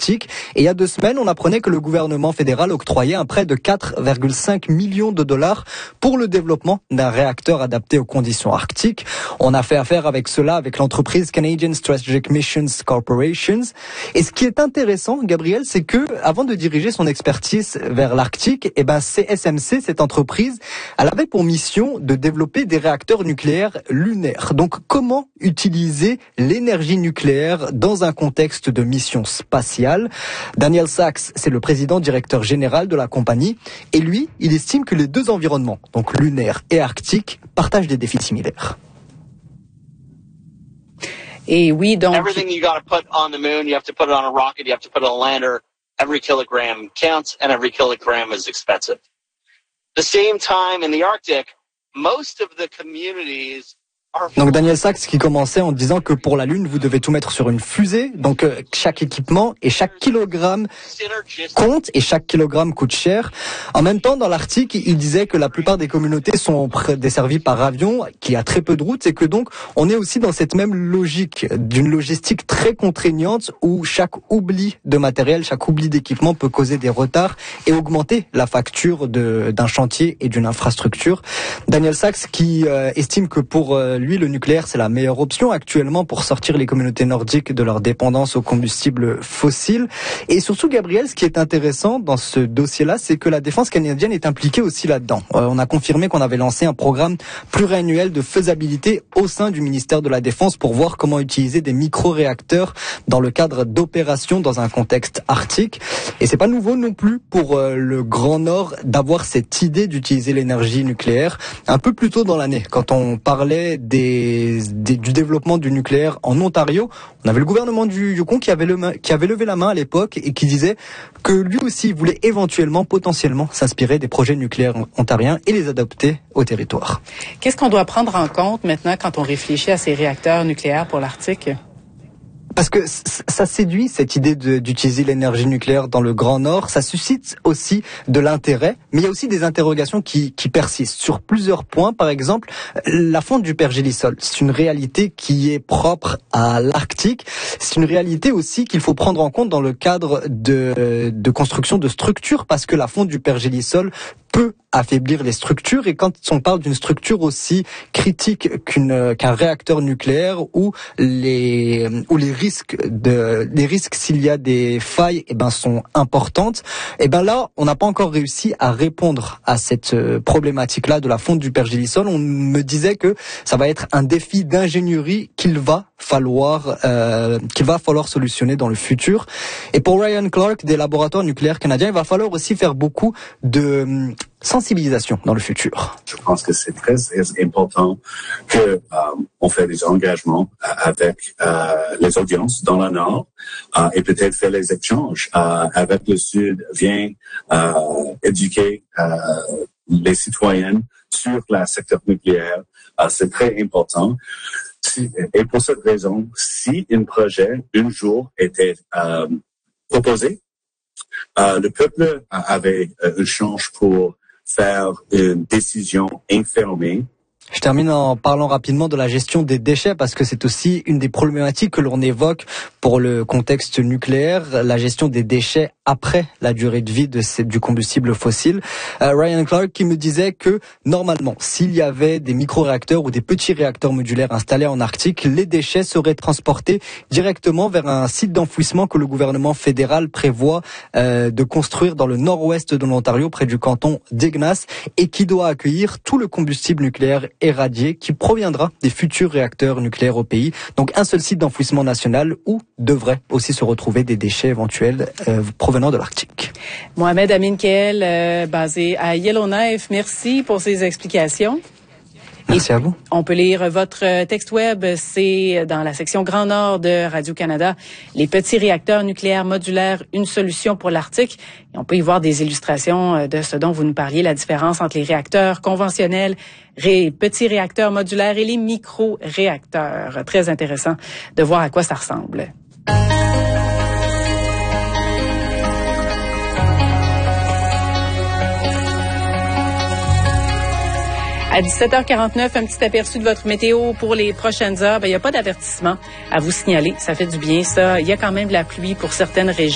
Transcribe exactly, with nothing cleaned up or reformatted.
Arctique. Et il y a deux semaines, on apprenait que le gouvernement fédéral octroyait un prêt de quatre virgule cinq millions de dollars pour le développement d'un réacteur adapté aux conditions arctiques. On a fait affaire avec cela avec l'entreprise Canadian Strategic Missions Corporations. Et ce qui est intéressant, Gabriel, c'est que avant de diriger son expertise vers l'Arctique, eh ben C S M C, cette entreprise, elle avait pour mission de développer des réacteurs nucléaires lunaires. Donc, comment utiliser l'énergie nucléaire dans un contexte de mission spatiale? Daniel Sachs, c'est le président directeur général de la compagnie, et lui, il estime que les deux environnements, donc lunaire et arctique, partagent des défis similaires. Et oui, donc... Everything you got to put on the moon, you have to put it on a rocket, you have to put it on a lander. Every kilogram counts and every kilogram is expensive. The same time in the Arctic, most of the communities Donc Daniel Sachs qui commençait en disant que pour la Lune, vous devez tout mettre sur une fusée. Donc euh, chaque équipement et chaque kilogramme compte et chaque kilogramme coûte cher. En même temps, dans l'Arctique, il disait que la plupart des communautés sont desservies par avion, qu'il y a très peu de routes et que donc on est aussi dans cette même logique d'une logistique très contraignante où chaque oubli de matériel, chaque oubli d'équipement peut causer des retards et augmenter la facture de, d'un chantier et d'une infrastructure. Daniel Sachs qui euh, estime que pour euh, lui, le nucléaire, c'est la meilleure option actuellement pour sortir les communautés nordiques de leur dépendance aux combustibles fossiles. Et surtout, Gabriel, ce qui est intéressant dans ce dossier-là, c'est que la défense canadienne est impliquée aussi là-dedans. Euh, on a confirmé qu'on avait lancé un programme pluriannuel de faisabilité au sein du ministère de la Défense pour voir comment utiliser des micro-réacteurs dans le cadre d'opérations dans un contexte arctique. Et c'est pas nouveau non plus pour euh, le Grand Nord d'avoir cette idée d'utiliser l'énergie nucléaire. Un peu plus tôt dans l'année, quand on parlait Des, des, du développement du nucléaire en Ontario, on avait le gouvernement du Yukon qui avait, le, qui avait levé la main à l'époque et qui disait que lui aussi voulait éventuellement, potentiellement, s'inspirer des projets nucléaires ontariens et les adopter au territoire. Qu'est-ce qu'on doit prendre en compte maintenant quand on réfléchit à ces réacteurs nucléaires pour l'Arctique? Parce que ça séduit cette idée de, d'utiliser l'énergie nucléaire dans le Grand Nord, ça suscite aussi de l'intérêt, mais il y a aussi des interrogations qui, qui persistent sur plusieurs points. Par exemple, la fonte du pergélisol, c'est une réalité qui est propre à l'Arctique. C'est une réalité aussi qu'il faut prendre en compte dans le cadre de, de construction de structures, parce que la fonte du pergélisol peut affaiblir les structures, et quand on parle d'une structure aussi critique qu'une qu'un réacteur nucléaire où les où les risques de les risques s'il y a des failles eh ben sont importantes, et ben là on n'a pas encore réussi à répondre à cette problématique là de la fonte du pergélisol. On me disait que ça va être un défi d'ingénierie qu'il va falloir euh, qu'il va falloir solutionner dans le futur. Et pour Ryan Clark des laboratoires nucléaires canadiens, il va falloir aussi faire beaucoup de sensibilisation dans le futur. Je pense que c'est très important que euh, on fait des engagements avec euh, les audiences dans le Nord euh, et peut-être faire les échanges euh, avec le Sud, vient euh, éduquer euh, les citoyennes sur le secteur nucléaire. Euh, c'est très important. Et pour cette raison, si un projet, un jour, était euh, proposé, euh, le peuple avait une chance pour faire une décision informée. Je termine en parlant rapidement de la gestion des déchets, parce que c'est aussi une des problématiques que l'on évoque pour le contexte nucléaire, la gestion des déchets après la durée de vie de ces, du combustible fossile. Euh, Ryan Clark qui me disait que normalement, s'il y avait des micro-réacteurs ou des petits réacteurs modulaires installés en Arctique, les déchets seraient transportés directement vers un site d'enfouissement que le gouvernement fédéral prévoit euh, de construire dans le nord-ouest de l'Ontario, près du canton d'Ignace, et qui doit accueillir tout le combustible nucléaire éradié qui proviendra des futurs réacteurs nucléaires au pays. Donc un seul site d'enfouissement national où devraient aussi se retrouver des déchets éventuels euh, provenant de l'Arctique. Mohamed Amin Keel, euh, basé à Yellowknife, merci pour ces explications. Merci Et à vous. On peut lire votre texte web, c'est dans la section Grand Nord de Radio-Canada. Les petits réacteurs nucléaires modulaires, une solution pour l'Arctique. Et on peut y voir des illustrations de ce dont vous nous parliez, la différence entre les réacteurs conventionnels, ré, petits réacteurs modulaires et les micro-réacteurs. Très intéressant de voir à quoi ça ressemble. À dix-sept heures quarante-neuf, un petit aperçu de votre météo pour les prochaines heures. Ben, il n'y a pas d'avertissement à vous signaler. Ça fait du bien, ça. Il y a quand même de la pluie pour certaines régions.